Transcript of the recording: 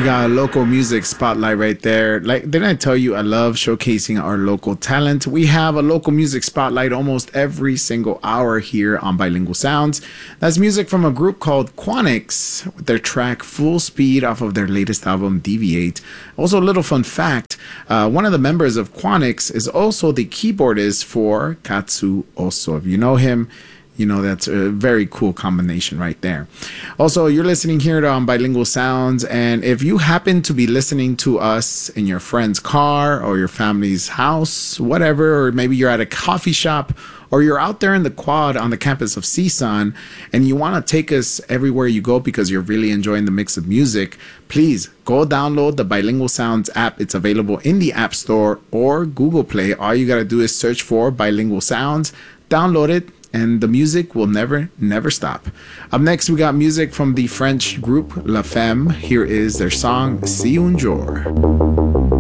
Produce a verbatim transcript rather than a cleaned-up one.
We got a local music spotlight right there. Like, didn't I tell you I love showcasing our local talent? We have a local music spotlight almost every single hour here on Bilingual Sounds. That's music from a group called Quanix with their track Full Speed off of their latest album Deviate. Also, a little fun fact, uh, one of the members of Quanix is also the keyboardist for Katsu Oso. If you know him, you know, that's a very cool combination right there. Also, you're listening here on Bilingual Sounds, and if you happen to be listening to us in your friend's car or your family's house, whatever, or maybe you're at a coffee shop or you're out there in the quad on the campus of C S U N and you want to take us everywhere you go because you're really enjoying the mix of music, please go download the Bilingual Sounds app. It's available in the App Store or Google Play. All you got to do is search for Bilingual Sounds, download it, and the music will never, never stop. Up next, we got music from the French group La Femme. Here is their song, Si un jour.